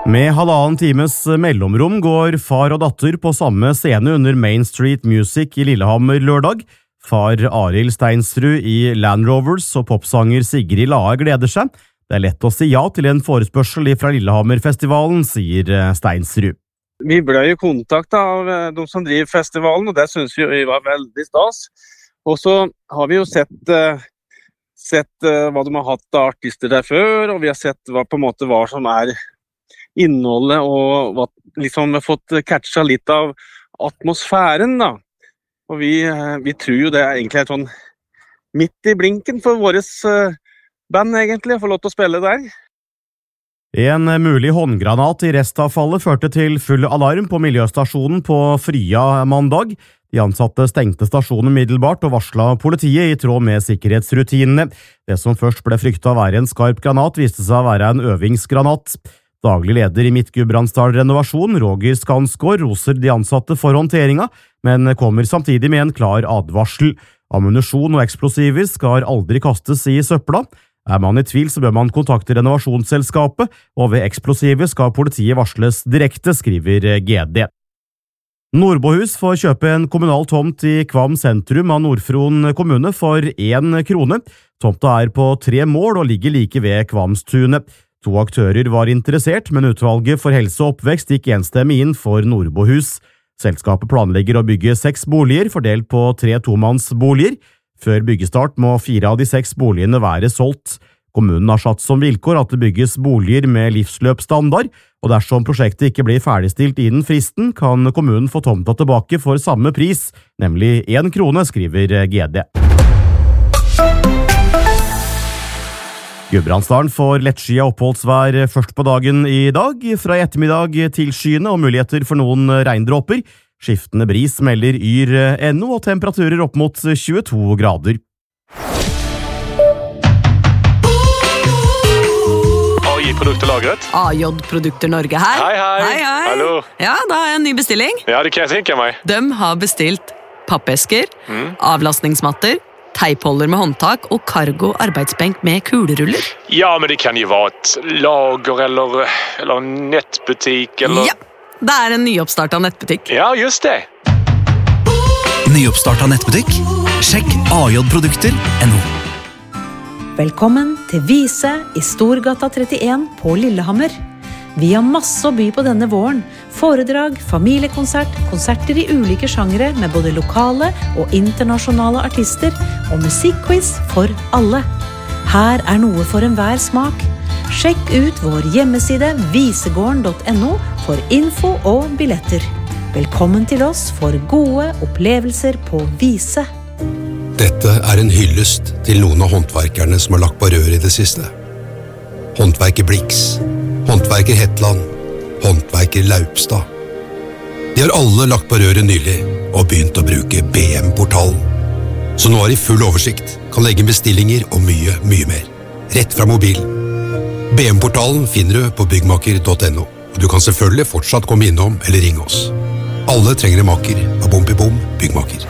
Med 1,5 times mellomrom går far og datter på samme scene under Main Street Music i Lillehammer lørdag. Far Arild Steinsrud i Land Rovers og popsanger Sigrid Lae gleder seg. Det lett å si ja til en forespørsel fra Lillehammerfestivalen, sier Steinsrud. Vi ble jo kontaktet av de som driver festivalen, og det synes vi var veldig stas. Og så har vi jo sett hva de har hatt av artister der før, og vi har sett hva som innholdet, og liksom har fått catcha litt av atmosfæren da. Og vi tror jo det egentlig sånn midt i blinken for våres band egentlig, å få lov til å spille der. En mulig håndgranat i restavfallet førte til full alarm på miljøstasjonen på Frya mandag. De ansatte stengte stasjonen umiddelbart og varslet politiet i tråd med sikkerhetsrutinene. Det som først ble fryktet å være en skarp granat viste seg å være en øvingsgranat. Daglig leder i Midt-Gudbrandsdal Renovasjon, Roger Skansgaard, roser de ansatte for håndteringa, men kommer samtidig med en klar advarsel. Ammunisjon og eksplosiver skal aldri kastes i søpla. Er man i tvil, så bør man kontakte renovasjonsselskapet, og ved eksplosiver skal politiet varsles direkte, skriver GD. Nordbohus får kjøpe en kommunal tomt i Kvam sentrum av Nord-Fron kommune for 1 krone. Tomta på 3 mål og ligger like ved Kvamstunet. 2 aktører var interessert, men utvalget for helse og oppvekst gikk enstemmig inn for Nordbohus. Selskapet planlegger å bygge 6 boliger fordelt på 3 tomannsboliger. Før byggestart må 4 av de 6 boligene være solgt. Kommunen har satt som vilkår at det bygges boliger med livsløpsstandard, og dersom prosjektet ikke blir ferdigstilt innen fristen, kan kommunen få tomta tilbake for samme pris, nemlig 1 krone, skriver GD. Gudbrandsdalen får lettskyet oppholdsvær først på dagen i dag, fra i ettermiddag til skyene og muligheter for noen regndråper. Skiftende bris melder yr.no og temperaturer opp mot 22 grader. AJ-produkterlagret. AJ-produkter Norge her. Hei. Hallo. Ja, da har jeg en ny bestilling. Ja, det kan jeg tenke meg. De har bestilt pappesker, avlastningsmatter, teipholder med håndtak og cargo arbeidsbenk med kuleruller. Ja, men det kan jo være et lager eller en nettbutikk eller... Ja, det er en nyoppstart av nettbutikk. Ja, just det. Nyoppstart av nettbutikk? Sjekk AJ-produkter.no. Velkommen til Vise i Storgata 31 på Lillehammer. Vi har masse å by på denne våren. Foredrag, familiekonsert, konserter i ulike sjangere med både lokale og internasjonale artister, og musikkquiz for alle. Her er noe for enhver smak. Sjekk ut vår hjemmeside visegården.no for info og billetter. Velkommen til oss for gode opplevelser på Vise. Dette er en hyllest til noen av håndverkerne som har lagt på rør i det siste. Håndverker Blix, håndverker Hetland, håndverker Laupstad. De har alle lagt på røret nylig og begynt å bruke BM-portalen. Så nå har de full oversikt, kan legge bestillinger og mye mer. Rett fra mobilen. BM-portalen finner du på byggmaker.no, og du kan selvfølgelig fortsatt komme innom eller ringe oss. Alle trenger en maker av Bom Byggmaker.